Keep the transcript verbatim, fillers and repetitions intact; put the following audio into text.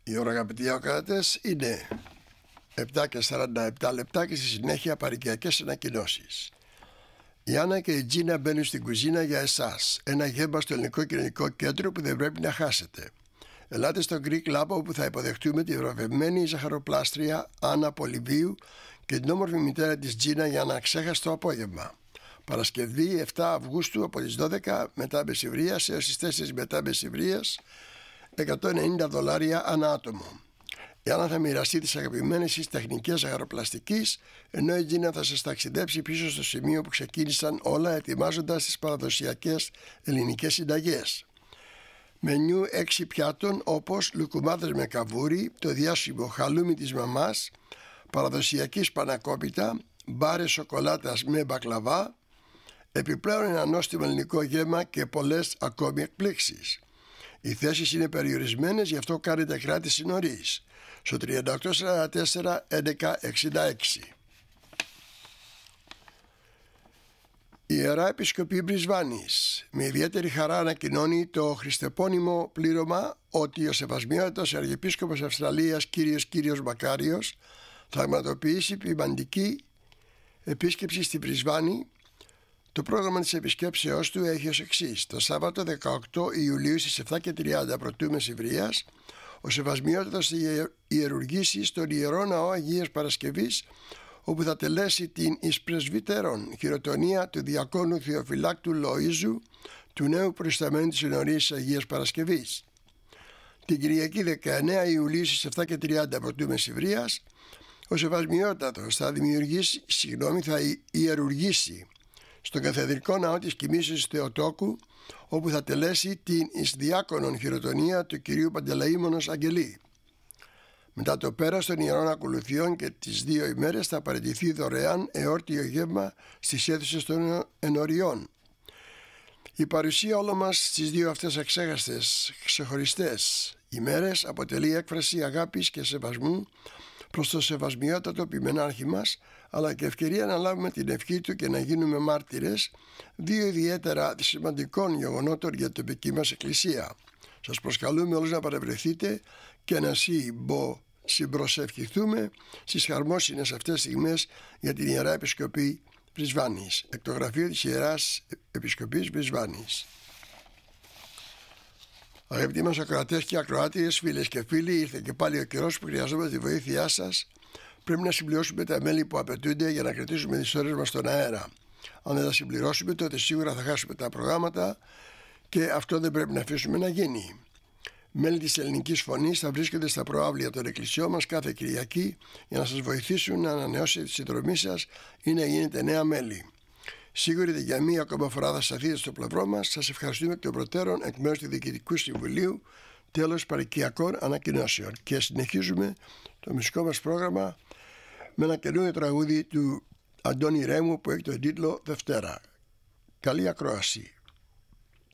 Η ώρα, αγαπητοί ακροατές, είναι επτά και σαράντα επτά λεπτά και στη συνέχεια παροικιακές ανακοινώσεις. Η Άννα και η Τζίνα μπαίνουν στην κουζίνα για εσάς. Ένα γεύμα στο Ελληνικό Κοινωνικό Κέντρο που δεν πρέπει να χάσετε. Ελάτε στο Greek Lab, όπου θα υποδεχτούμε τη βραβευμένη ζαχαροπλάστρια Άννα Πολυβίου και την όμορφη μητέρα της Τζίνα για ένα αξέχαστο απόγευμα. Παρασκευή επτά Αυγούστου από τις δώδεκα μετά μεσημβρίας έως τις τέσσερις μετά μεσημβρίας, εκατόν ενενήντα δολάρια ανά άτομο. Η Άννα θα μοιραστεί τις αγαπημένες της τεχνικές ζαχαροπλαστικής, ενώ η Τζίνα θα σας ταξιδέψει πίσω στο σημείο που ξεκίνησαν όλα, ετοιμάζοντας τις παραδοσιακές ελληνικές συνταγές. Μενιού έξι πιάτων, όπως λουκουμάδες με καβούρι, το διάσημο χαλούμι της μαμάς, παραδοσιακή σπανακόπιτα, μπάρες σοκολάτας με μπακλαβά, επιπλέον ένα νόστιμο ελληνικό γεύμα και πολλές ακόμη εκπλήξεις. Οι θέσεις είναι περιορισμένες, γι' αυτό κάνετε κράτηση νωρίς στο τριάντα οκτώ σαράντα τέσσερα έντεκα εξήντα έξι. Η Ιερά Επισκοπή Μπρισβάνης με ιδιαίτερη χαρά ανακοινώνει το χριστεπώνυμο πλήρωμα ότι ο Σεβασμιότατος Αρχιεπίσκοπος Αυστραλίας κύριος κύριος Μακάριος θα πραγματοποιήσει ποιμαντική επίσκεψη στη Μπρισβάνη. Το πρόγραμμα της επισκέψεώς του έχει ως εξής: το Σάββατο δεκαοκτώ Ιουλίου στις επτά και τριάντα πρωτού μεσημβρίας, ο Σεβασμιότατος θα ιερουργήσει στον Ιερό Ναό Αγίας Παρασκευής, όπου θα τελέσει την εις πρεσβύτερον χειροτονία του Διακόνου Θεοφυλάκτου Λοΐζου, του νέου προϊσταμένου της ενορίας Αγίας Παρασκευής. Την Κυριακή δεκαεννέα Ιουλίου στις επτά και τριάντα πρωτού μεσημβρίας, ο Σεβασμιότατος θα δημιουργήσει, συγγνώμη, θα ιερουργήσει στον Καθεδρικό Ναό της Κοιμήσεως Θεοτόκου, όπου θα τελέσει την εις διάκονον χειροτονία του Κυρίου Παντελαήμονος Αγγελή. Μετά το πέρας των Ιερών Ακολουθιών και τις δύο ημέρες θα παραιτηθεί δωρεάν εόρτιο γεύμα στις αίθουσες των ενοριών. Η παρουσία όλων μας στις δύο αυτές αξέχαστες ξεχωριστές ημέρες αποτελεί έκφραση αγάπης και σεβασμού προς το Σεβασμιότατο Ποιμενάρχη μας, αλλά και ευκαιρία να λάβουμε την ευχή του και να γίνουμε μάρτυρες δύο ιδιαίτερα σημαντικών γεγονότων για την τοπική μας εκκλησία. Σας προσκαλούμε όλους να παρευρεθείτε και να συμπροσευχηθούμε στις χαρμόσυνες αυτές στιγμές για την Ιερά Επισκοπή Μπρισβάνης. Εκ το γραφείο της Ιεράς Επισκοπής Μπρισβάνης. Αγαπητοί μας ακροατές και ακροάτριες, φίλες και φίλοι, ήρθε και πάλι ο καιρός που χρειαζόμαστε τη βοήθειά σας. Πρέπει να συμπληρώσουμε τα μέλη που απαιτούνται για να κρατήσουμε τις ώρες μας στον αέρα. Αν δεν τα συμπληρώσουμε, τότε σίγουρα θα χάσουμε τα προγράμματα και αυτό δεν πρέπει να αφήσουμε να γίνει. Μέλη της Ελληνικής Φωνής θα βρίσκονται στα προάβλια των εκκλησιών μας κάθε Κυριακή για να σας βοηθήσουν να ανανεώσετε τη συνδρομή σας ή να γίνετε νέα μέλη. Σίγουροι ότι για μία ακόμα φορά θα σταθείτε στο πλευρό μας. Σας ευχαριστούμε εκ των προτέρων εκ μέρους του Διοικητικού Συμβουλίου. Τέλος παροικιακών ανακοινώσεων. Και συνεχίζουμε το μουσικό μας πρόγραμμα με ένα καινούριο τραγούδι του Αντώνη Ρέμου που έχει τον τίτλο Δευτέρα. Καλή ακρόαση.